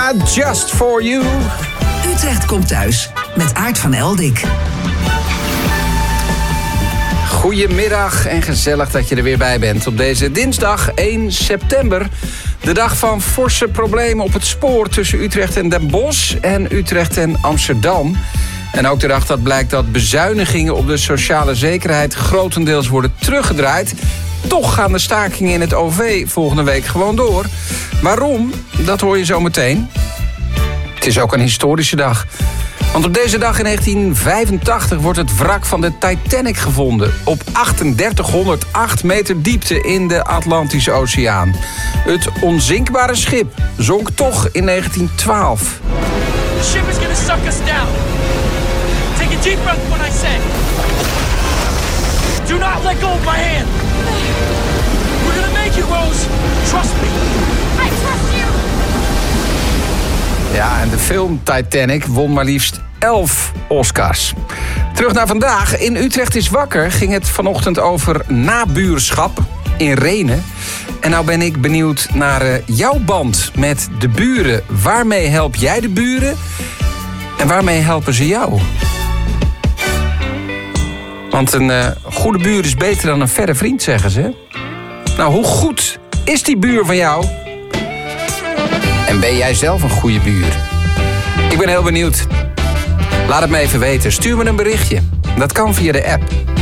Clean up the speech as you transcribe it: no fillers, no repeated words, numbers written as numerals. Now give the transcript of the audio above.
Rihanna, Just For You. Utrecht komt thuis met Aart van Eldik. Goedemiddag en gezellig dat je er weer bij bent op deze dinsdag 1 september. De dag van forse problemen op het spoor tussen Utrecht en Den Bosch en Utrecht en Amsterdam. En ook de dag dat blijkt dat bezuinigingen op de sociale zekerheid grotendeels worden teruggedraaid. Toch gaan de stakingen in het OV volgende week gewoon door. Waarom? Dat hoor je zo meteen. Het is ook een historische dag. Want op deze dag in 1985 wordt het wrak van de Titanic gevonden. Op 3808 meter diepte in de Atlantische Oceaan. Het onzinkbare schip zonk toch in 1912. The ship is gonna suck us down. Take a deep breath when I say. Do not let go of my hand. We're gonna make it, Rose. Trust me. I trust you. Ja, en de film Titanic won maar liefst 11 Oscars. Terug naar vandaag. In Utrecht is wakker ging het vanochtend over nabuurschap in Rhenen. En nou ben ik benieuwd naar jouw band met de buren. Waarmee help jij de buren? En waarmee helpen ze jou? Want een goede buur is beter dan een verre vriend, zeggen ze. Nou, hoe goed is die buur van jou? En ben jij zelf een goede buur? Ik ben heel benieuwd. Laat het me even weten. Stuur me een berichtje. Dat kan via de app.